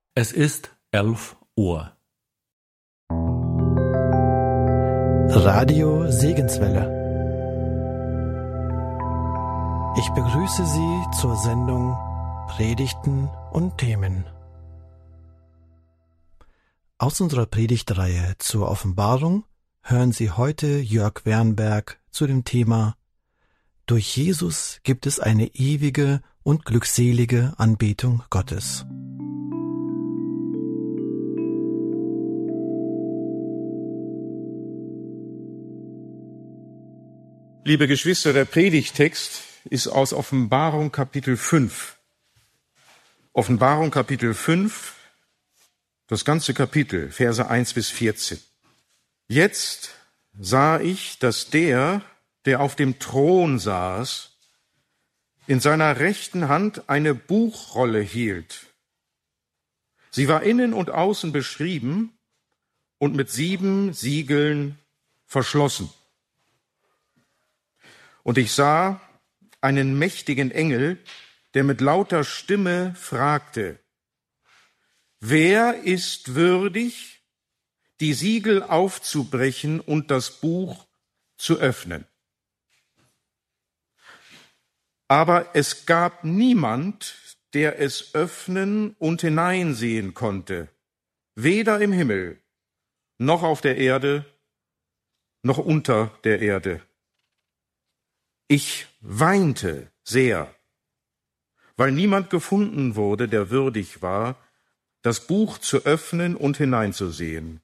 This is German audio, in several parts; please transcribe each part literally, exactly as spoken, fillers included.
Es ist elf Uhr. Radio Segenswelle. Ich begrüße Sie zur Sendung Predigten und Themen. Aus unserer Predigtreihe zur Offenbarung hören Sie heute Jörg Wernberg zu dem Thema Durch Jesus gibt es eine ewige und glückselige Anbetung Gottes. Liebe Geschwister, der Predigttext ist aus Offenbarung Kapitel fünf. Offenbarung Kapitel fünf, das ganze Kapitel, Verse eins bis vierzehn. Jetzt sah ich, dass der, der auf dem Thron saß, in seiner rechten Hand eine Buchrolle hielt. Sie war innen und außen beschrieben und mit sieben Siegeln verschlossen. Und ich sah einen mächtigen Engel, der mit lauter Stimme fragte: Wer ist würdig, die Siegel aufzubrechen und das Buch zu öffnen? Aber es gab niemand, der es öffnen und hineinsehen konnte, weder im Himmel, noch auf der Erde, noch unter der Erde. Ich weinte sehr, weil niemand gefunden wurde, der würdig war, das Buch zu öffnen und hineinzusehen.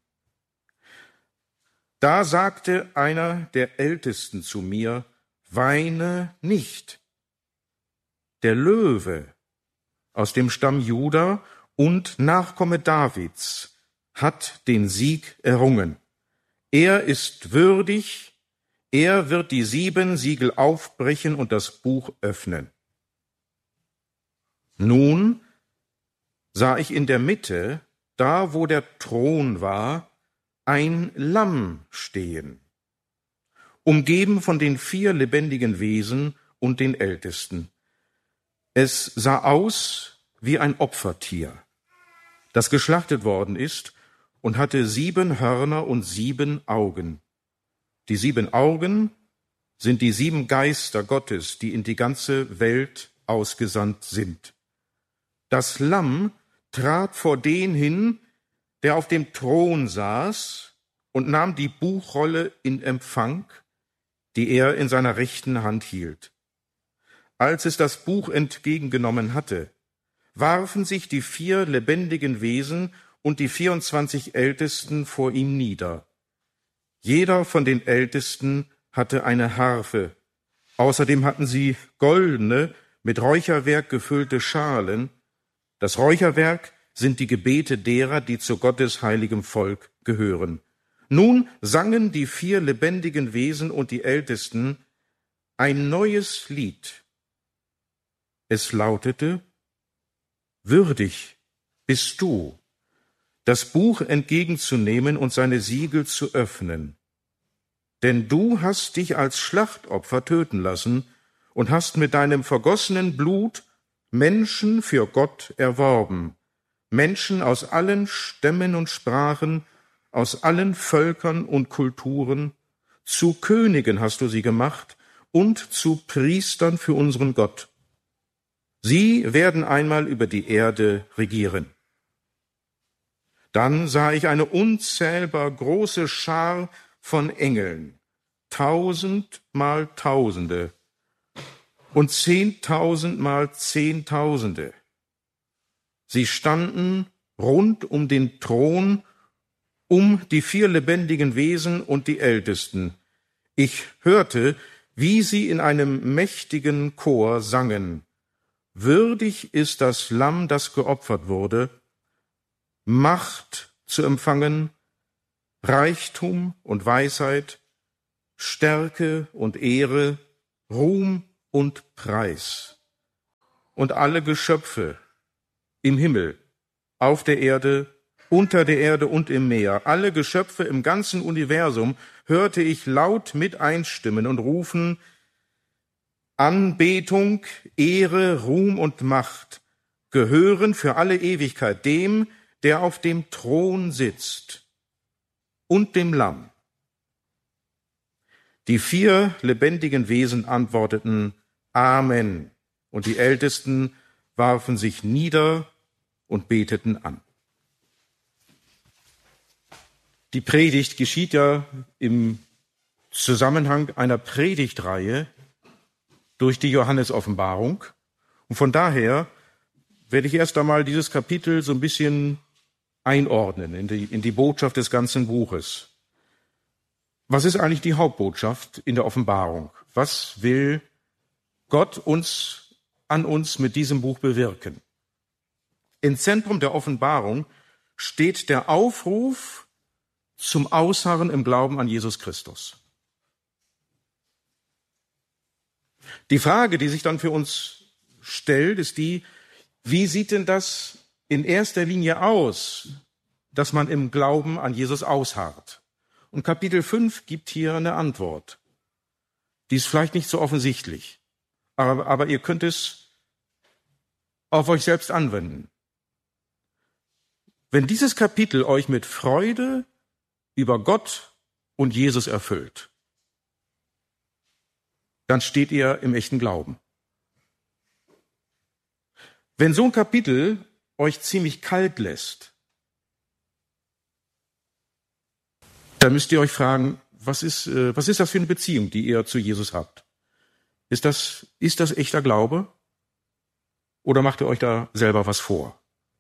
Da sagte einer der Ältesten zu mir: Weine nicht. Der Löwe aus dem Stamm Juda und Nachkomme Davids hat den Sieg errungen. Er ist würdig, er wird die sieben Siegel aufbrechen und das Buch öffnen. Nun sah ich in der Mitte, da wo der Thron war, ein Lamm stehen, umgeben von den vier lebendigen Wesen und den Ältesten. Es sah aus wie ein Opfertier, das geschlachtet worden ist, und hatte sieben Hörner und sieben Augen. Die sieben Augen sind die sieben Geister Gottes, die in die ganze Welt ausgesandt sind. Das Lamm trat vor den hin, der auf dem Thron saß, und nahm die Buchrolle in Empfang, die er in seiner rechten Hand hielt. Als es das Buch entgegengenommen hatte, warfen sich die vier lebendigen Wesen und die vierundzwanzig Ältesten vor ihm nieder. Jeder von den Ältesten hatte eine Harfe. Außerdem hatten sie goldene, mit Räucherwerk gefüllte Schalen. Das Räucherwerk sind die Gebete derer, die zu Gottes heiligem Volk gehören. Nun sangen die vier lebendigen Wesen und die Ältesten ein neues Lied. Es lautete: Würdig bist du, das Buch entgegenzunehmen und seine Siegel zu öffnen. Denn du hast dich als Schlachtopfer töten lassen und hast mit deinem vergossenen Blut Menschen für Gott erworben, Menschen aus allen Stämmen und Sprachen, aus allen Völkern und Kulturen. Zu Königen hast du sie gemacht und zu Priestern für unseren Gott. Sie werden einmal über die Erde regieren. Dann sah ich eine unzählbar große Schar von Engeln, tausend mal Tausende und zehntausend mal Zehntausende. Sie standen rund um den Thron, um die vier lebendigen Wesen und die Ältesten. Ich hörte, wie sie in einem mächtigen Chor sangen: Würdig ist das Lamm, das geopfert wurde, Macht zu empfangen, Reichtum und Weisheit, Stärke und Ehre, Ruhm und Preis. Und alle Geschöpfe im Himmel, auf der Erde, unter der Erde und im Meer, alle Geschöpfe im ganzen Universum, hörte ich laut mit einstimmen und rufen: Anbetung, Ehre, Ruhm und Macht gehören für alle Ewigkeit dem, der auf dem Thron sitzt, und dem Lamm. Die vier lebendigen Wesen antworteten Amen, und die Ältesten warfen sich nieder und beteten an. Die Predigt geschieht ja im Zusammenhang einer Predigtreihe durch die Johannes-Offenbarung. Und von daher werde ich erst einmal dieses Kapitel so ein bisschen einordnen in die, in die Botschaft des ganzen Buches. Was ist eigentlich die Hauptbotschaft in der Offenbarung? Was will Gott uns an uns mit diesem Buch bewirken? Im Zentrum der Offenbarung steht der Aufruf zum Ausharren im Glauben an Jesus Christus. Die Frage, die sich dann für uns stellt, ist die, wie sieht denn das in erster Linie aus, dass man im Glauben an Jesus ausharrt? Und Kapitel fünf gibt hier eine Antwort. Die ist vielleicht nicht so offensichtlich, aber, aber ihr könnt es auf euch selbst anwenden. Wenn dieses Kapitel euch mit Freude über Gott und Jesus erfüllt, dann steht ihr im echten Glauben. Wenn so ein Kapitel euch ziemlich kalt lässt, dann müsst ihr euch fragen, was ist, äh, was ist das für eine Beziehung, die ihr zu Jesus habt? Ist das, ist das echter Glaube? Oder macht ihr euch da selber was vor?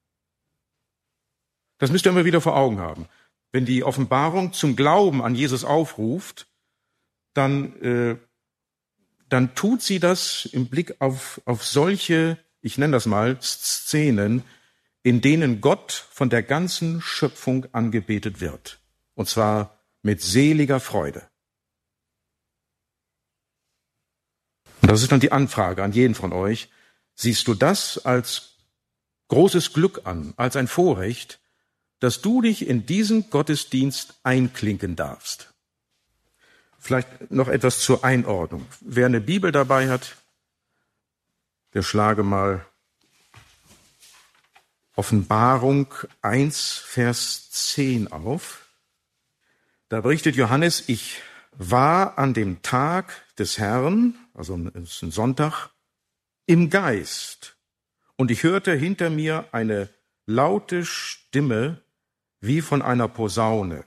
Das müsst ihr immer wieder vor Augen haben. Wenn die Offenbarung zum Glauben an Jesus aufruft, dann, äh, dann tut sie das im Blick auf, auf solche, ich nenne das mal, Szenen, in denen Gott von der ganzen Schöpfung angebetet wird. Und zwar mit seliger Freude. Und das ist dann die Anfrage an jeden von euch. Siehst du das als großes Glück an, als ein Vorrecht, dass du dich in diesen Gottesdienst einklinken darfst? Vielleicht noch etwas zur Einordnung. Wer eine Bibel dabei hat, der schlage mal Offenbarung eins, Vers zehn auf. Da berichtet Johannes, ich war an dem Tag des Herrn, also es ist ein Sonntag, im Geist. Und ich hörte hinter mir eine laute Stimme wie von einer Posaune.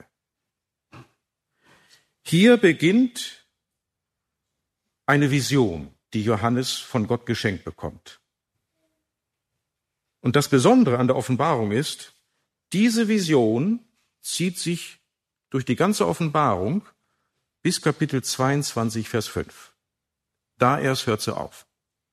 Hier beginnt eine Vision, die Johannes von Gott geschenkt bekommt. Und das Besondere an der Offenbarung ist, diese Vision zieht sich durch die ganze Offenbarung bis Kapitel zweiundzwanzig, Vers fünf. Da erst hört sie auf.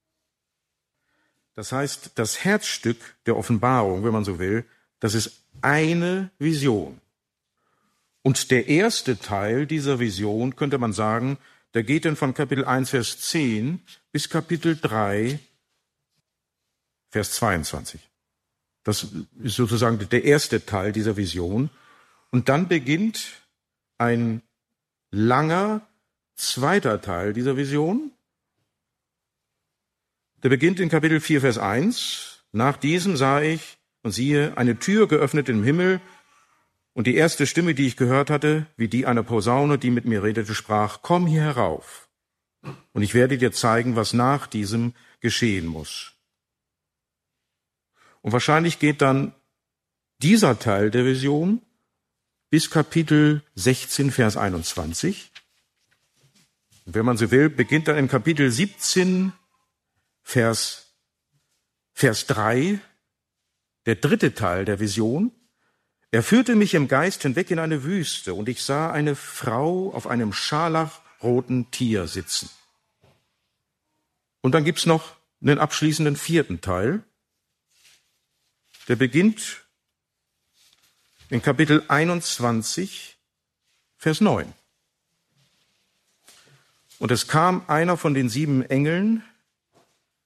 Das heißt, das Herzstück der Offenbarung, wenn man so will, das ist eine Vision. Und der erste Teil dieser Vision, könnte man sagen, der geht dann von Kapitel eins, Vers zehn bis Kapitel drei, Vers zweiundzwanzig. Das ist sozusagen der erste Teil dieser Vision. Und dann beginnt ein langer zweiter Teil dieser Vision. Der beginnt in Kapitel vier, Vers eins. Nach diesem sah ich und siehe eine Tür geöffnet im Himmel, und die erste Stimme, die ich gehört hatte, wie die einer Posaune, die mit mir redete, sprach, komm hier herauf, und ich werde dir zeigen, was nach diesem geschehen muss. Und wahrscheinlich geht dann dieser Teil der Vision bis Kapitel sechzehn, Vers einundzwanzig. Und wenn man so will, beginnt dann in Kapitel siebzehn, Vers, Vers drei, der dritte Teil der Vision. Er führte mich im Geist hinweg in eine Wüste, und ich sah eine Frau auf einem scharlachroten Tier sitzen. Und dann gibt's noch einen abschließenden vierten Teil. Der beginnt in Kapitel einundzwanzig, Vers neun. Und es kam einer von den sieben Engeln,